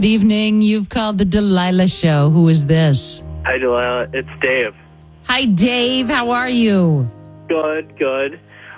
Good evening. You've called the Delilah Show. Who is this? Hi, Delilah. It's Dave. Hi, Dave. How are you? Good.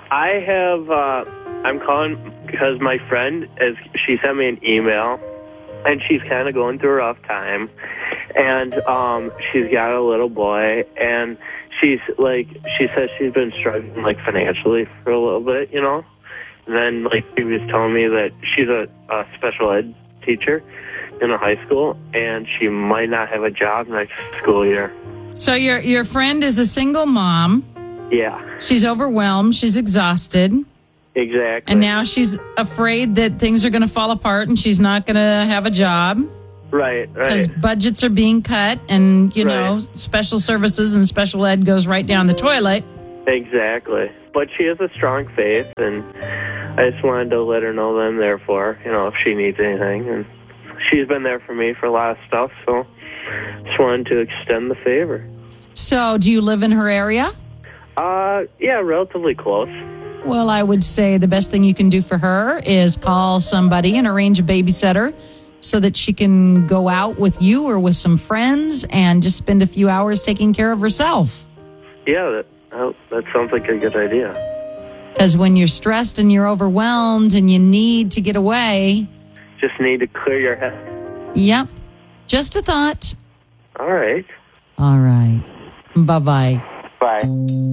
I'm calling because my friend, she sent me an email, and she's kind of going through a rough time, and she's got a little boy, and she says she's been struggling, financially for a little bit, And then, she was telling me that she's a special ed teacher in a high school, and she might not have a job next school year. So your friend is a single mom. Yeah. She's overwhelmed. She's exhausted. Exactly. And now she's afraid that things are going to fall apart and she's not going to have a job. Right. Because budgets are being cut and, special services and special ed goes right down the toilet. Exactly. But she has a strong faith, and I just wanted to let her know that I'm there for her, if she needs anything. And she's been there for me for a lot of stuff, so just wanted to extend the favor. So, do you live in her area? Yeah, relatively close. Well, I would say the best thing you can do for her is call somebody and arrange a babysitter so that she can go out with you or with some friends and just spend a few hours taking care of herself. Yeah, that sounds like a good idea. Because when you're stressed and you're overwhelmed and you need to get away... Just need to clear your head. Yep. Just a thought. All right. All right. Bye-bye. Bye.